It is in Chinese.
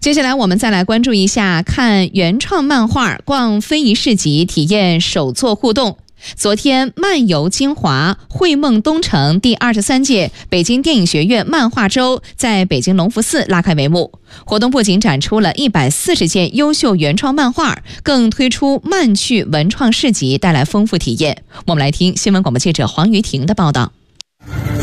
接下来我们再来关注一下看原创漫画、逛非遗市集、体验手作互动。昨天，漫游京华绘梦东城第23届北京电影学院漫画周在北京隆福寺拉开帷幕。活动不仅展出了140件优秀原创漫画，更推出漫趣文创市集，带来丰富体验。我们来听新闻广播记者黄瑜婷的报道。